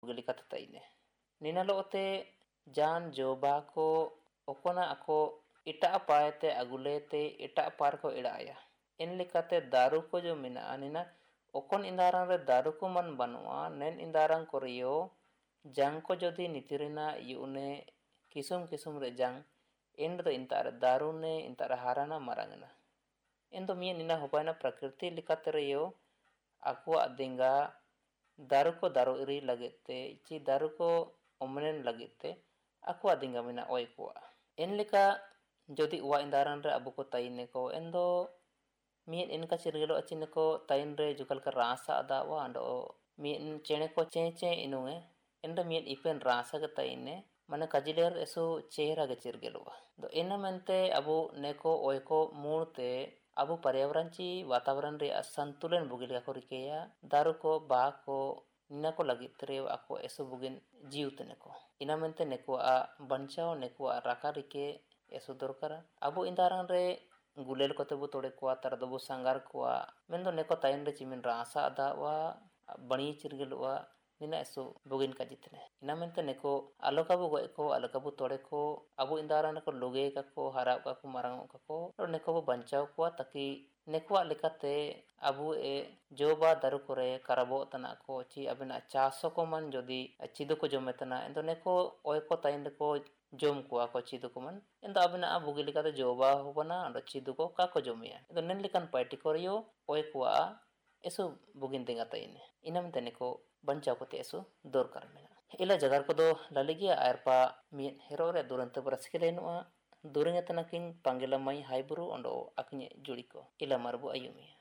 ᱵugili kata taine. Nina loote jan joba ko okona ako ita apayate agulete ita apar ko idaya. Enlikate daru ko jo mina nina okon indaran re daru ko man banua nen indaran korio jang ko jodi nitirina yune kisum re jang endo intara darune intara harana marangana. Endo mie nina hopana prakriti likate reyo aku adinga daru ko daru iri lagete ci daru ko omenen lagete aku adinga mina oi kuwa. Enlika jodi uwa indaran re abu ko taine ko endo mien enka cirgelo acine ko tain re jukal ka rasa adawa ando mien cene ko cece inunge endo mien ipen rasa ga taine mana kajiler eso chehra ga cirgelowa. Do enamente abu neko oi ko murte abu पर्यावरणची वातावरण रे संतुलन बुगिल का कोरिकेया दारू को बा को nina ko lagi tere ako eso bugin jiut neko ina mente neko a banchao neko a rakarike eso dorkara abu indaran re gulel kote bu tode ko tar do bu sangar ko mendo neko tain re chimin rasa ada wa bani chirgel wa nina eso bugin ka jitne ina mente neko aloka bu go ko aloka bu tode ko abu indaran ko loge ka ko harap ka ko marang ka ko neko bu banchao ko taki neko lekate abu joba daru kore karabo tana ko ci abena chaso ko man jodi cidu ko jometana endo neko oi ko tain ko jom ko ako cidu ko man endo abena abu likate joba hobana ando cidu ko ka ko jomia endo nen likan party koryo oi ko eso bugin tinga taine inam tene ko bancha ko te eso dor karmena ila jagar ko do laligi airpa mi hero re durante braskileno duringa tanaking panggila mai haiburu ondo aknya juliko ila marbu ayumi